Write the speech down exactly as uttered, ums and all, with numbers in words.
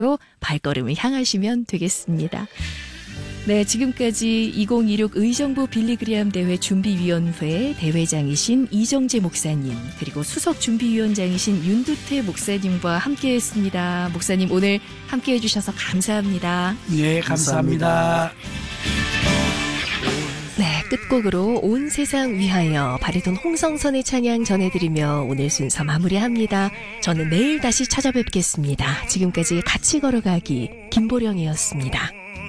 발걸음을 향하시면 되겠습니다. 네, 지금까지 이천이십육 의정부 빌리그리암 대회 준비위원회 대회장이신 이정재 목사님, 그리고 수석 준비위원장이신 윤두태 목사님과 함께했습니다. 목사님, 오늘 함께해 주셔서 감사합니다. 네, 감사합니다. 네, 끝곡으로 온 세상 위하여 바리톤 홍성선의 찬양 전해드리며 오늘 순서 마무리합니다. 저는 내일 다시 찾아뵙겠습니다. 지금까지 같이 걸어가기 김보령이었습니다.